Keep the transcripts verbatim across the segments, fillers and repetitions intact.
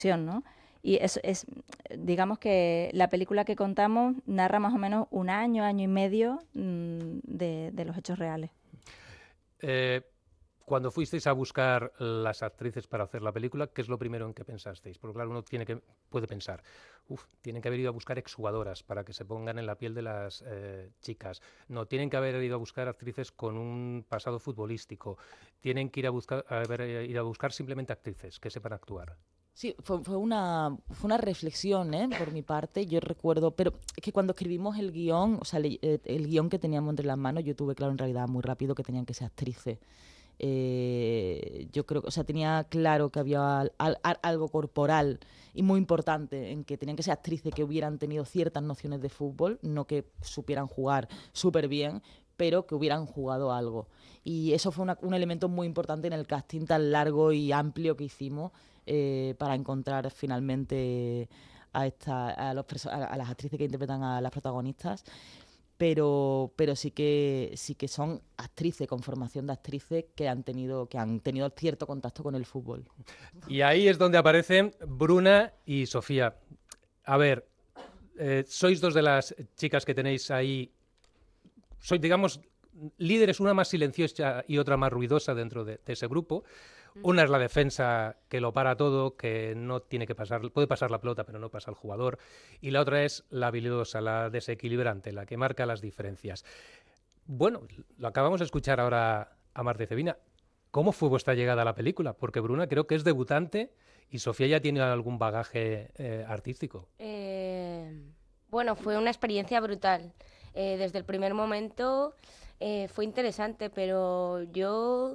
¿no? Y eso es, digamos que la película que contamos narra más o menos un año, año y medio mmm, de, de los hechos reales. Eh, cuando fuisteis a buscar las actrices para hacer la película, ¿qué es lo primero en que pensasteis? Porque claro, uno tiene que, puede pensar, uff, tienen que haber ido a buscar exjugadoras para que se pongan en la piel de las eh, chicas. No, tienen que haber ido a buscar actrices con un pasado futbolístico. Tienen que ir a buscar, a haber ido a buscar simplemente actrices que sepan actuar. Sí, fue, fue, una, fue una reflexión, ¿eh? Por mi parte. Yo recuerdo, pero es que cuando escribimos el guión, o sea, el, el guión que teníamos entre las manos, yo tuve claro en realidad muy rápido que tenían que ser actrices. Eh, yo creo que, o sea, tenía claro que había al, al, algo corporal y muy importante en que tenían que ser actrices que hubieran tenido ciertas nociones de fútbol, no que supieran jugar súper bien, pero que hubieran jugado algo. Y eso fue una, un elemento muy importante en el casting tan largo y amplio que hicimos eh, para encontrar finalmente a, esta, a, los a, a las actrices que interpretan a las protagonistas. Pero, pero sí que sí que son actrices con formación de actrices que han tenido que han tenido cierto contacto con el fútbol. Y ahí es donde aparecen Bruna y Sofía. A ver, eh, sois dos de las chicas que tenéis ahí, sois, digamos, líderes, una más silenciosa y otra más ruidosa dentro de, de ese grupo. Una es la defensa, que lo para todo, que no tiene que pasar, puede pasar la pelota, pero no pasa el jugador. Y la otra es la habilidosa, la desequilibrante, la que marca las diferencias. Bueno, lo acabamos de escuchar ahora a Marta Cevina. ¿Cómo fue vuestra llegada a la película? Porque Bruna creo que es debutante y Sofía ya tiene algún bagaje eh, artístico. Eh, bueno, fue una experiencia brutal. Eh, desde el primer momento eh, fue interesante, pero yo...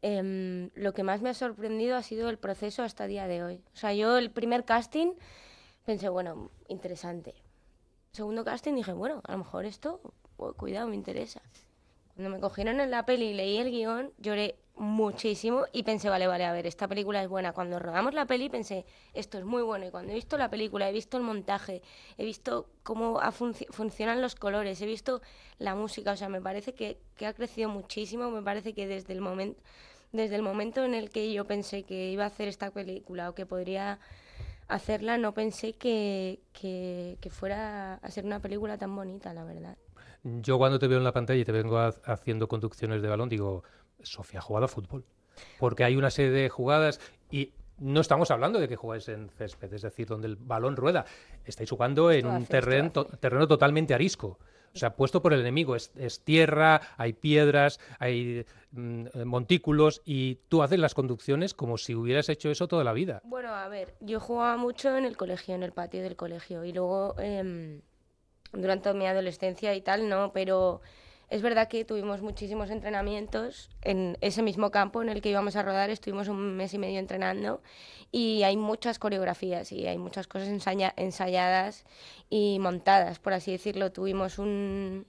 Eh, lo que más me ha sorprendido ha sido el proceso hasta el día de hoy. O sea, yo el primer casting pensé, bueno, interesante. Segundo casting dije, bueno, a lo mejor esto, oh, cuidado, me interesa. Cuando me cogieron en la peli y leí el guión, lloré muchísimo y pensé, vale, vale, a ver, esta película es buena. Cuando rodamos la peli pensé, esto es muy bueno. Y cuando he visto la película, he visto el montaje, he visto cómo func- funcionan los colores, he visto la música, o sea, me parece que, que ha crecido muchísimo. Me parece que desde el momento... Desde el momento en el que yo pensé que iba a hacer esta película o que podría hacerla, no pensé que, que, que fuera a ser una película tan bonita, la verdad. Yo cuando te veo en la pantalla y te vengo ha- haciendo conducciones de balón, digo, Sofía ha jugado a fútbol. Porque hay una serie de jugadas y no estamos hablando de que jugáis en césped, es decir, donde el balón rueda. Estáis jugando en Esto un hace, terreno, esto to- hace. terreno totalmente arisco. O sea, puesto por el enemigo. Es, es tierra, hay piedras, hay mm, montículos y tú haces las conducciones como si hubieras hecho eso toda la vida. Bueno, a ver, yo jugaba mucho en el colegio, en el patio del colegio, y luego eh, durante mi adolescencia y tal, no, pero es verdad que tuvimos muchísimos entrenamientos en ese mismo campo en el que íbamos a rodar, estuvimos un mes y medio entrenando y hay muchas coreografías y hay muchas cosas ensaya- ensayadas y montadas, por así decirlo. Tuvimos un,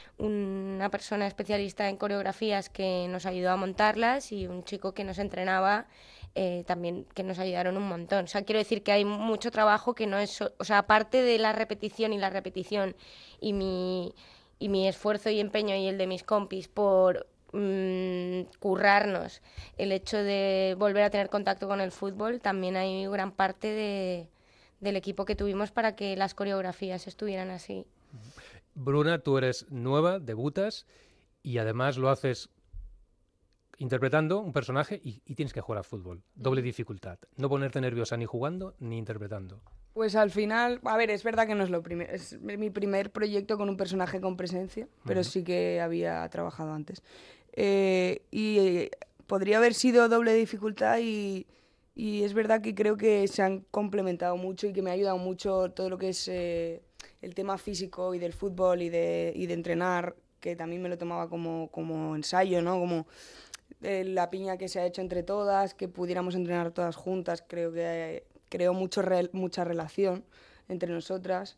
una persona especialista en coreografías que nos ayudó a montarlas y un chico que nos entrenaba eh, también, que nos ayudaron un montón. O sea, quiero decir que hay mucho trabajo que no es... So- o sea, aparte de la repetición y la repetición y mi, y mi esfuerzo y empeño y el de mis compis por mmm, currarnos el hecho de volver a tener contacto con el fútbol, también hay gran parte de, del equipo que tuvimos para que las coreografías estuvieran así. Bruna, tú eres nueva, debutas y además lo haces interpretando un personaje y, y tienes que jugar a fútbol. Doble dificultad. No ponerte nerviosa ni jugando ni interpretando. Pues al final, a ver, es verdad que no es lo primero, es mi primer proyecto con un personaje con presencia, pero Ujú. sí que había trabajado antes. Eh, y eh, podría haber sido doble dificultad y, y es verdad que creo que se han complementado mucho y que me ha ayudado mucho todo lo que es eh, el tema físico y del fútbol y de, y de entrenar, que también me lo tomaba como, como ensayo, ¿no? Como eh, la piña que se ha hecho entre todas, que pudiéramos entrenar todas juntas, creo que eh, creó mucho re- mucha relación entre nosotras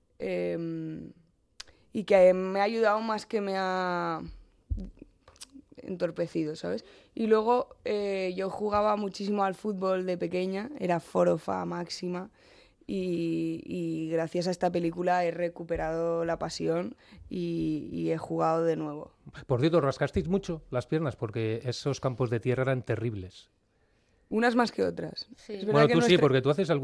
eh, y que me ha ayudado más que me ha entorpecido, ¿sabes? Y luego eh, yo jugaba muchísimo al fútbol de pequeña, era forofa máxima y, y gracias a esta película he recuperado la pasión y, y he jugado de nuevo. Por cierto, rascasteis mucho las piernas porque esos campos de tierra eran terribles. Unas más que otras. Es Sí. verdad Bueno, que tú sí, nuestra... porque tú haces algún